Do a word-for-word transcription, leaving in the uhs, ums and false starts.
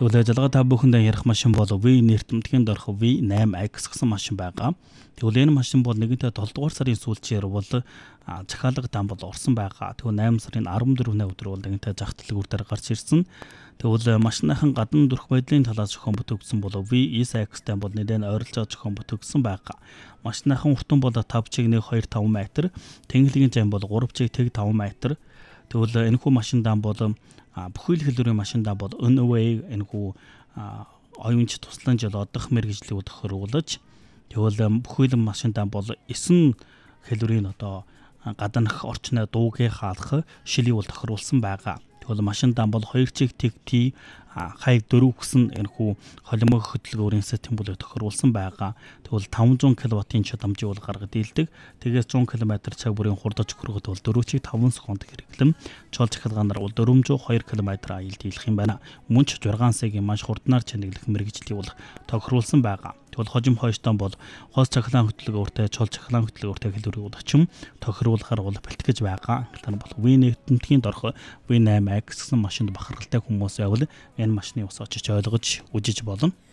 Тэгвэл залгаа та бүхэндээ ярих машин бол V нэртэмтгэнд орох V eight X гэсэн машин байгаа. Тэгвэл энэ машин бол нэгэнтээ долоо дугаар сарын сүүлчээр бол захиалга дан бол орсон байгаа. Тэгвэл eight сарын fourth-ны өдөр бол нэгэнтээ зах дэлгүүр дээр гарч ирсэн. Тэгвэл машиныхан гадна дөрөх байдлын талаас зохион бүтэгдсэн бол V nine X-тай бол нэлээд ойролцоо зохион бүтэгдсэн байгаа. Машиныхан уртан бол five чиг one two five метр, тэнхлэгийн зам бол three чиг five метр. Тэгвэл энэхүү машиндан бол бүхэл хэлбэрийн машиндаа бол N-Way энэхүү оюунч тусламж одох мэргэжлүүд тохируулж тэгвэл бүхэл машиндаа бол nine хэлбэрийн одоо гаднах орчны дуугийн хаалх шилийг бол тохируулсан байгаа. Тэгвэл машиндаа бол two чиг T хаяг four гэсэн энэхүү холимог хөдөлгөөрийн систем бол тохируулсан байгаа. Тэгвэл five hundred киловаттын чадамжийг бол гаргад дийлдэг. Тэгээс one км цаг бүрийн хурдаж хүргэхэд бол four чиг five секунд хэрэглэм. Чол захилгаанаар бол four hundred two км аялал дийлэх юм байна. Мөн ч six сая-гийн маш хурднаар чанарлах мэргэжлийг бол тохируулсан байгаа. Тэгвэл хожим хойштон бол хос цахилгаан хөдөлгөөртэй чол цахилгаан хөдөлгөөртэй хэлбэрийг бол очим тохируулахаар бол бэлтгэж байгаа. Тэр бол V нэртэмтгэнд орох V eight X гэсэн машинд бахархалтай хүмүүс байвал энэ машины ус очиж ойлгож үжиж болно.